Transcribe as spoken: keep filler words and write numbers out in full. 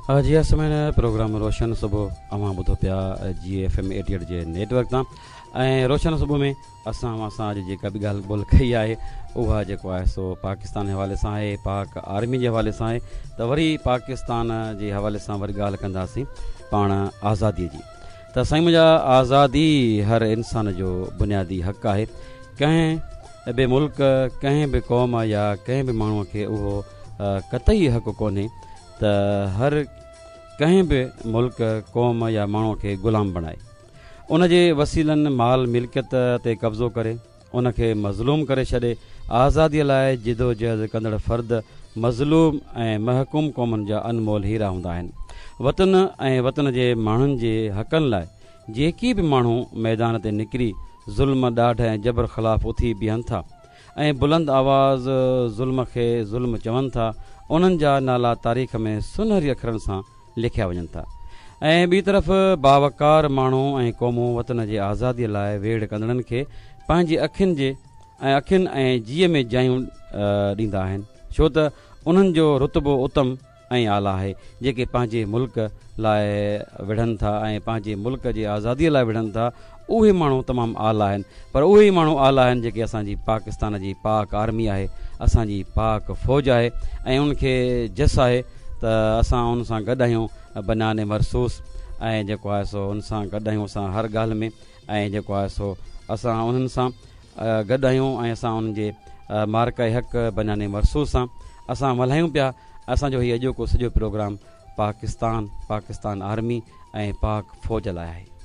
जी समय प्रोग्राम रोशन सुबुह अवां ॿुधो पिया जी एफ एम एटी एट जे नेटवर्क तां ऐं रोशन सुबुह में असां असां अॼु जेका बि ॻाल्हि ॿोल कई आहे उहा जेको आहे सो पाकिस्तान जे हवाले सां आहे, पाक आर्मी जे हवाले सां आहे। त वरी पाकिस्तान जे हवाले सां वरी ॻाल्हि कंदासीं पाण आज़ादीअ जी। त साईं मुंहिंजा आज़ादी हर इंसान जो बुनियादी हक़ आहे। कंहिं बि मुल्क, कंहिं बि क़ौम या कंहिं बि माण्हूअ खे उहो क़तई हक़ कोन्हे त हर कंहिं बि मुल्क, क़ौम या माण्हूअ खे ग़ुलाम बणाए, उन जे वसीलनि माल मिल्कियत ते कब्ज़ो करे, उन खे मज़लूम करे छॾे। आज़ादीअ लाइ जिदोजहद कंदड़ फ़र्द मज़लूम ऐं महकूम क़ौमुनि जा अनमोल हीरा हूंदा आहिनि। वतन ऐं वतन जे माण्हुनि जे हक़नि लाइ जेकी बि माण्हू मैदान ते निकिरी ज़ुल्म, ॾाढ ऐं जबर ख़िलाफ़ उथी बीहनि था ऐं बुलंद आवाज़ ज़ुल्म खे ज़ुल्म चवनि था, उन्हनि जा नाला तारीख़ में सुनहरी अखरनि सां लिखिया वञनि था। ऐं ॿी तरफ़ बावकार माण्हू ऐं क़ौमूं वतन जे आज़ादीअ लाइ वेड़ कंदड़नि खे पंहिंजी अखियुनि जे ऐं अखियुनि ऐं जीअ में जायूं ॾींदा आहिनि, छो त उन्हनि जो रुतबो उत्तम ऐं आला आहे। जेके पंहिंजे मुल्क लाइ विढ़नि था ऐं पंहिंजे मुल्क जी आज़ादीअ लाइ विढ़नि था, उहे माण्हू तमामु आला आहिनि। पर उहे ई माण्हू आला आहिनि जेके असांजी पाकिस्तान जी पाक आर्मी आहे, असांजी पाक फ़ौज आहे ऐं उनखे जस आहे त असां उन सां गॾु आहियूं बनाने महसूस ऐं जेको आहे सो उन सां गॾु आहियूं असां हर ॻाल्हि में ऐं जेको आहे सो असां उन्हनि सां गॾु आहियूं ऐं असां उन्हनि जे मार्का हक़ बनाने महसूस सां असां मल्हायूं पिया। असांजो हीउ अॼोको सॼो प्रोग्राम पाकिस्तान, पाकिस्तान आर्मी ऐं पाक फ़ौज लाइ आहे।